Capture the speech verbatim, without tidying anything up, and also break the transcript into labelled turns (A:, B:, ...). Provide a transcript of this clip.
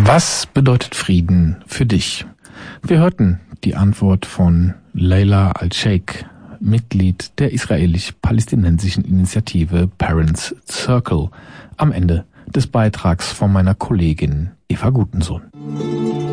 A: Was bedeutet Frieden für dich? Wir hörten die Antwort von Leila Al-Sheikh, Mitglied der israelisch-palästinensischen Initiative Parents Circle, am Ende des Beitrags von meiner Kollegin Eva Gutensohn.